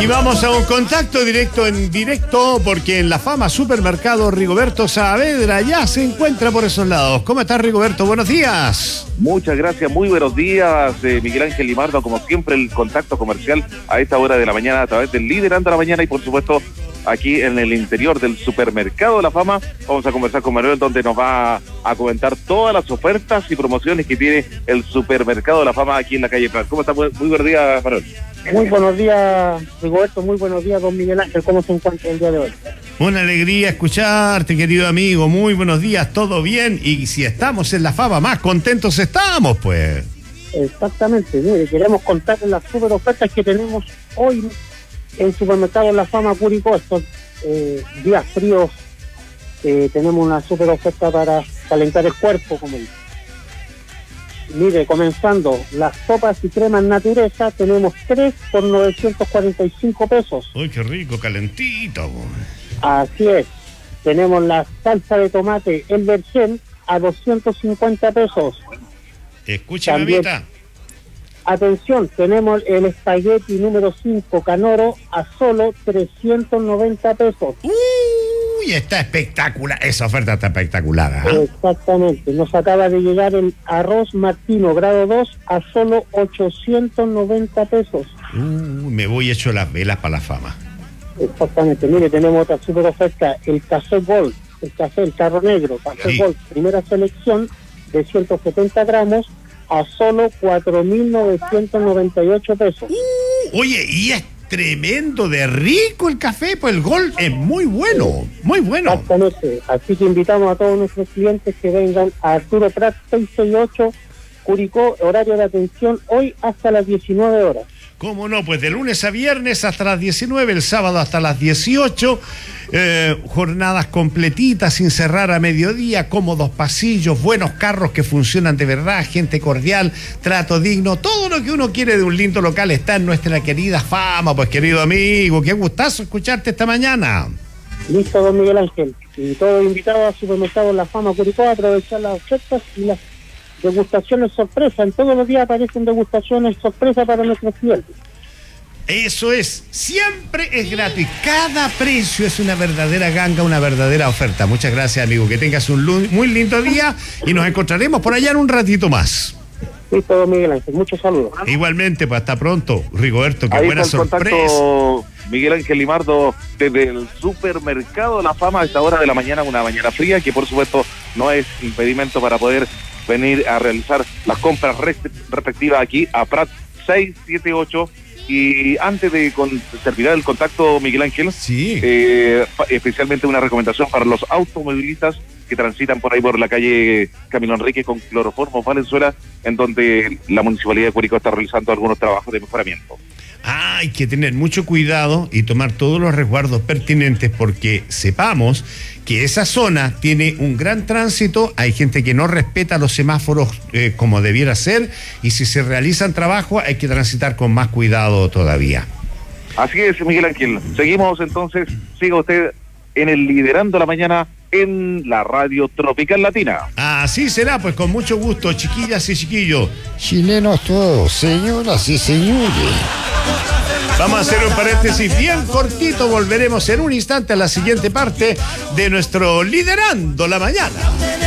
Y vamos a un contacto directo, porque en La Fama Supermercado Rigoberto Saavedra ya se encuentra por esos lados. ¿Cómo estás, Rigoberto? Buenos días. Muchas gracias, muy buenos días, Miguel Ángel Limardo. Como siempre, el contacto comercial a esta hora de la mañana a través del Liderando la Mañana y, por supuesto, aquí en el interior del Supermercado La Fama. Vamos a conversar con Manuel, donde nos va a comentar todas las ofertas y promociones que tiene el Supermercado La Fama aquí en la calle Prat. ¿Cómo está? Muy buenos días, Manuel. Muy buenos días, Rigoberto. Muy buenos días, don Miguel Ángel. ¿Cómo se encuentra el día de hoy? Una alegría escucharte, querido amigo. Muy buenos días, todo bien. Y si estamos en La Fama, más contentos estamos, pues. Exactamente. Mire, queremos contarles las super ofertas que tenemos hoy en Supermercado La Fama Curicó. Estos días fríos tenemos una super oferta para calentar el cuerpo, como dice. Mire, comenzando, las sopas y cremas natureza, tenemos 3 por 945 pesos. Uy, qué rico, calentito. Así es. Tenemos la salsa de tomate El Vergel a 250 pesos. Escúchame, También, mamita. atención, tenemos el espagueti número 5 Canoro a solo 390 pesos. Uy, está espectacular. Esa oferta está espectacular, ¿eh? Exactamente. Nos acaba de llegar el arroz Martino grado 2 a solo 890 pesos. Me voy hecho las velas para La Fama. Exactamente. Mire, tenemos otra super oferta, el café Gold, el carro negro, café Sí. Gold, primera selección de 170 gramos a solo 4.998 pesos. Oye, y es tremendo de rico el café, pues el Gold es muy bueno, muy bueno. Exactamente. Así que invitamos a todos nuestros clientes que vengan a Arturo Prat 668 Curicó, horario de atención hoy hasta las 19 horas. ¿Cómo no? Pues de lunes a viernes hasta las 19, el sábado hasta las 18, jornadas completitas, sin cerrar a mediodía, cómodos pasillos, buenos carros que funcionan de verdad, gente cordial, trato digno, todo lo que uno quiere de un lindo local está en nuestra querida Fama. Pues, querido amigo, qué gustazo escucharte esta mañana. Listo, don Miguel Ángel. Y todos invitados a Supermercado La Fama Curicó a aprovechar las ofertas y las degustaciones sorpresa. En todos los días aparecen degustaciones sorpresa para nuestros clientes. Eso es, siempre es gratis, cada precio es una verdadera ganga, una verdadera oferta. Muchas gracias, amigo, que tengas un muy lindo día y nos encontraremos por allá en un ratito más. Listo, don Miguel Ángel, muchos saludos. Igualmente, pues hasta pronto, Rigoberto, qué Ahí buena está el sorpresa. contacto, Miguel Ángel Limardo, desde el Supermercado La Fama a esta hora de la mañana, una mañana fría, que por supuesto no es impedimento para poder venir a realizar las compras respectivas aquí a Prat 678. Y antes de terminar el contacto, Miguel Ángel, Sí. especialmente una recomendación para los automovilistas que transitan por ahí por la calle Camilo Enrique con Cloroformo Valenzuela, en donde la Municipalidad de Curicó está realizando algunos trabajos de mejoramiento. Hay que tener mucho cuidado y tomar todos los resguardos pertinentes, porque sepamos que esa zona tiene un gran tránsito, hay gente que no respeta los semáforos como debiera ser, y si se realizan trabajos hay que transitar con más cuidado todavía. Así es, Miguel Ángel. Seguimos entonces, siga usted en el Liderando la Mañana en la Radio Tropical Latina. Así será, pues con mucho gusto, chiquillas y chiquillos. Chilenos todos, señoras y señores. Vamos a hacer un paréntesis bien cortito, volveremos en un instante a la siguiente parte de nuestro Liderando la Mañana.